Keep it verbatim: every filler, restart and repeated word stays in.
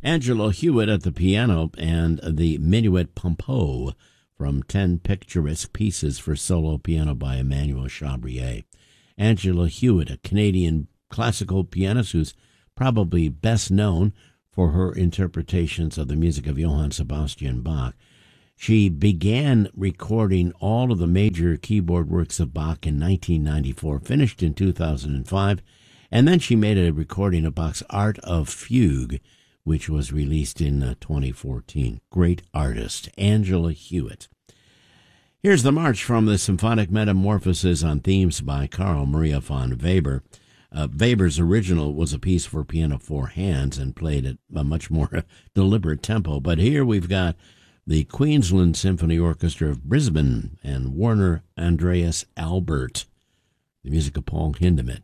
Angela Hewitt at the piano and the Minuet Pompeau from Ten Picturesque Pieces for Solo Piano by Emmanuel Chabrier. Angela Hewitt, a Canadian classical pianist who's probably best known for her interpretations of the music of Johann Sebastian Bach. She began recording all of the major keyboard works of Bach in nineteen ninety-four, finished in two thousand five, and then she made a recording of Bach's Art of Fugue, which was released in uh, twenty fourteen. Great artist, Angela Hewitt. Here's the march from the Symphonic Metamorphoses on Themes by Carl Maria von Weber. Uh, Weber's original was a piece for piano four hands and played at a much more deliberate tempo, but here we've got the Queensland Symphony Orchestra of Brisbane and Warner Andreas Albert, the music of Paul Hindemith.